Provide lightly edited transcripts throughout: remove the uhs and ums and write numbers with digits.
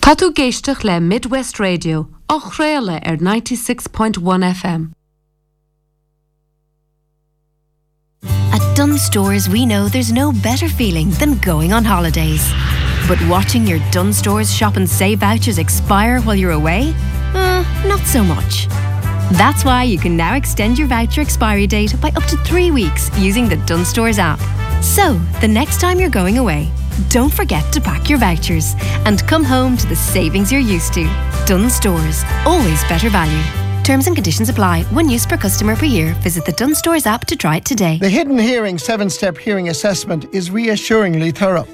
Tá tú géisteach le Midwest Radio, á chréile 96.1 FM. At Dunnes Stores, we know there's no better feeling than going on holidays. But watching your Dunnes Stores shop and save vouchers expire while you're away? Not so much. That's why you can now extend your voucher expiry date by up to 3 weeks using the Dunnes Stores app. So, the next time you're going away, don't forget to pack your vouchers and come home to the savings you're used to. Dunnes Stores, always better value. Terms and conditions apply. 1 use per customer per year. Visit the Dunnes Stores app to try it today. The Hidden Hearing 7-step hearing assessment is reassuringly thorough.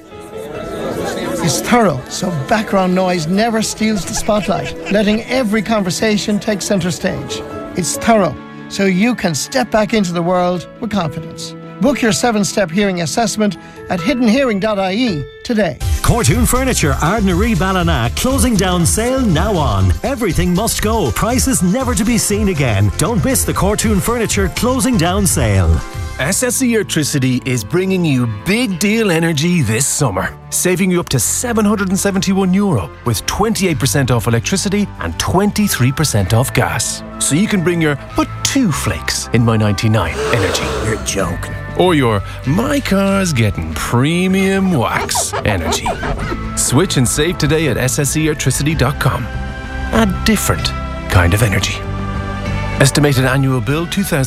It's thorough, so background noise never steals the spotlight, letting every conversation take centre stage. It's thorough, so you can step back into the world with confidence. Book your 7-step hearing assessment at hiddenhearing.ie today. Cortoon Furniture, Ardnaree Ballina, closing down sale now on. Everything must go. Prices never to be seen again. Don't miss the Cortoon Furniture closing down sale. SSE Electricity is bringing you big deal energy this summer, saving you up to €771 with 28% off electricity and 23% off gas. So you can bring your but 2 flakes in my 99 energy. You're joking. Or your my car's getting premium wax energy. Switch and save today at sseelectricity.com. A different kind of energy. Estimated annual bill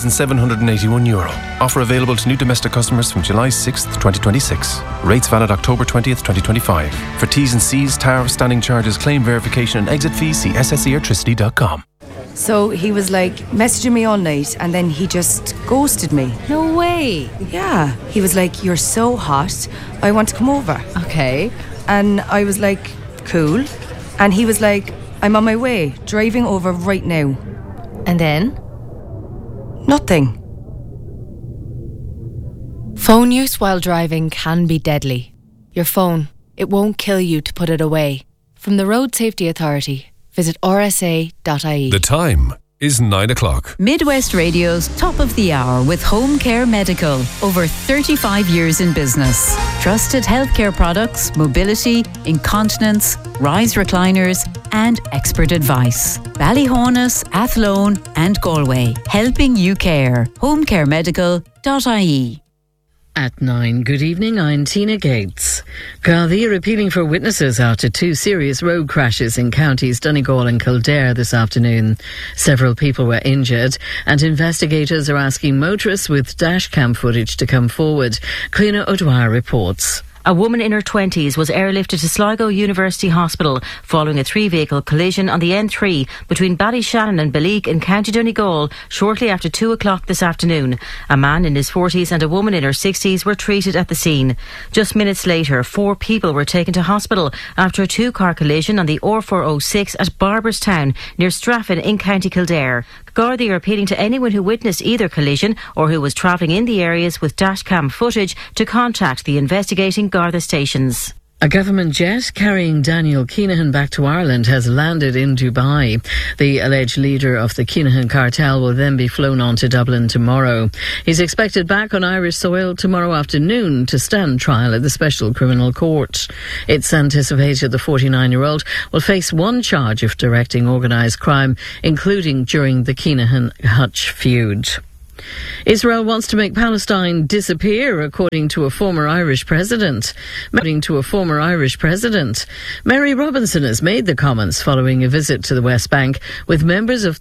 €2,781. Offer available to new domestic customers from July 6th, 2026. Rates valid October 20th, 2025. For T's and C's, tariff, standing charges, claim verification and exit fees, see sseelectricity.com. So he was like messaging me all night and then he just ghosted me. No way. Yeah. He was like, "You're so hot, I want to come over." Okay. And I was like, "Cool." And he was like, "I'm on my way, driving over right now." And then? Nothing. Phone use while driving can be deadly. Your phone, it won't kill you to put it away. From the Road Safety Authority, visit rsa.ie. The time is 9 o'clock. Midwest Radio's Top of the Hour with Home Care Medical. Over 35 years in business. Trusted healthcare products, mobility, incontinence, rise recliners and expert advice. Ballyhonus, Athlone and Galway. Helping you care. homecaremedical.ie. At 9, good evening, I'm Tina Gates. Gardaí are appealing for witnesses after 2 serious road crashes in counties Donegal and Kildare this afternoon. Several people were injured and investigators are asking motorists with dashcam footage to come forward. Cliona O'Dwyer reports. A woman in her 20s was airlifted to Sligo University Hospital following a 3-vehicle collision on the N3 between Ballyshannon and Balleek in County Donegal shortly after 2 o'clock this afternoon. A man in his 40s and a woman in her 60s were treated at the scene. Just minutes later, 4 people were taken to hospital after a 2-car collision on the R406 at Barberstown near Straffin in County Kildare. Gardaí are appealing to anyone who witnessed either collision or who was travelling in the areas with dashcam footage to contact the investigating Garda stations. A government jet carrying Daniel Kinahan back to Ireland has landed in Dubai. The alleged leader of the Kinahan cartel will then be flown on to Dublin tomorrow. He's expected back on Irish soil tomorrow afternoon to stand trial at the Special Criminal Court. It's anticipated the 49-year-old will face 1 charge of directing organised crime, including during the Kinahan-Hutch feud. Israel wants to make Palestine disappear, according to a former Irish president. Mary Robinson has made the comments following a visit to the West Bank with members of